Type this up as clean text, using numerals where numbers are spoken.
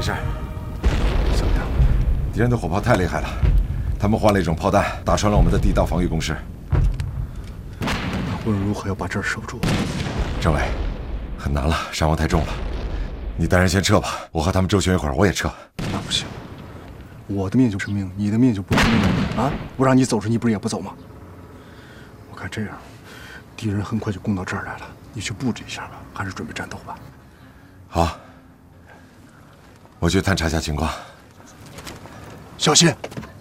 没事。怎么样？敌人的火炮太厉害了，他们换了一种炮弹，打穿了我们的地道防御工事。 无论如何要把这儿守住。 政委，很难了，伤亡太重了。你带人先撤吧，我和他们周旋一会儿，我也撤。 那不行，我的命就是命，你的命就不是命啊！我让你走时，你不是也不走吗？我看这样，敌人很快就攻到这儿来了，你去布置一下吧，还是准备战斗吧？ 好，我去探查一下情况。 小心。